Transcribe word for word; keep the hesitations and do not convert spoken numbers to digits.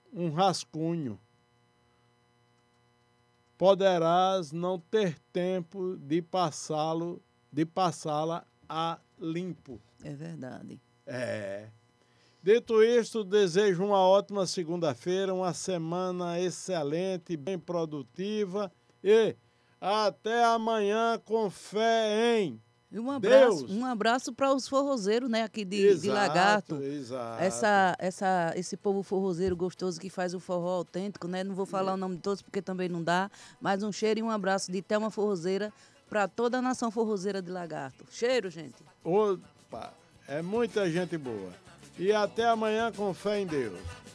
um rascunho. Poderás não ter tempo de passá-lo, de passá-la a limpo. É verdade. É. Dito isto, desejo uma ótima segunda-feira, uma semana excelente, bem produtiva e até amanhã com fé em E um abraço, Deus. um abraço para os forrozeiros, né, aqui de, de Exato, Lagarto. exato. Essa, essa, esse povo forrozeiro gostoso que faz o forró autêntico, né? Não vou falar o nome de todos porque também não dá, mas um cheiro e um abraço de Thelma Forrozeira para toda a nação forrozeira de Lagarto. Cheiro, gente. Opa, é muita gente boa. E até amanhã com fé em Deus.